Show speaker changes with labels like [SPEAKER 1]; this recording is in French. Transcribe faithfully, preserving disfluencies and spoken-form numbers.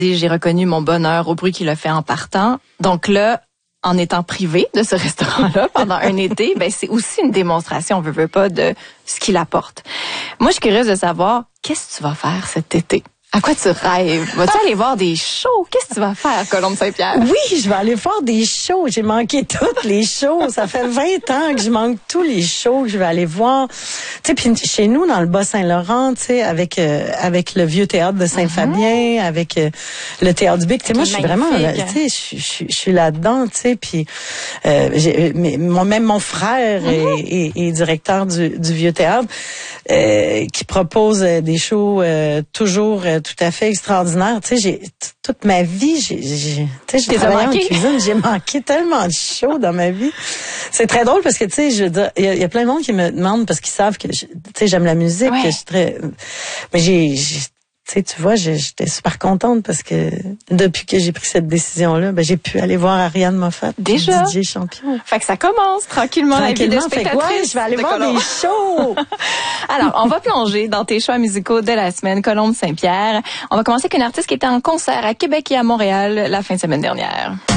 [SPEAKER 1] J'ai reconnu mon bonheur au bruit qu'il a fait en partant. Donc là, en étant privé de ce restaurant-là pendant un été, ben c'est aussi une démonstration, on veut, veut pas, de ce qu'il apporte. Moi, je suis curieuse de savoir, qu'est-ce que tu vas faire cet été? À quoi tu rêves? Vas-tu aller voir des shows? Qu'est-ce que tu vas faire, Colombe-Saint-Pierre?
[SPEAKER 2] Oui, je vais aller voir des shows. J'ai manqué toutes les shows. Ça fait vingt ans que je manque tous les shows que je vais aller voir. Tu sais, puis chez nous, dans le Bas-Saint-Laurent, tu sais, avec euh, avec le vieux théâtre de Saint-Fabien, mm-hmm. avec euh, le théâtre du Bic. Tu sais, moi, je suis vraiment, tu sais, je je suis là-dedans, tu sais, puis euh, j'ai, mais, mon, même mon frère mm-hmm. est, est, est directeur du, du vieux théâtre, euh, qui propose des shows euh, toujours euh, tout à fait extraordinaire. Tu sais, j'ai toute ma vie, j'ai, j'ai tu sais, j'ai travaillé en cuisine, j'ai manqué tellement de shows dans ma vie. C'est très drôle parce que tu sais, je veux dire, il y, a, y a plein de monde qui me demandent parce qu'ils savent que tu sais, j'aime la musique, ouais. que je suis très, mais j'ai, j'ai tu sais, tu vois, j'étais super contente parce que depuis que j'ai pris cette décision-là, ben j'ai pu aller voir Ariane Moffat,
[SPEAKER 1] déjà
[SPEAKER 2] D J champion.
[SPEAKER 1] Fait que ça commence tranquillement,
[SPEAKER 2] tranquillement
[SPEAKER 1] la vie de spectatrice.
[SPEAKER 2] Fait que ouais, je vais aller voir des shows.
[SPEAKER 1] Alors, on va plonger dans tes choix musicaux de la semaine, Colombe-Saint-Pierre. On va commencer avec une artiste qui était en concert à Québec et à Montréal la fin de semaine dernière.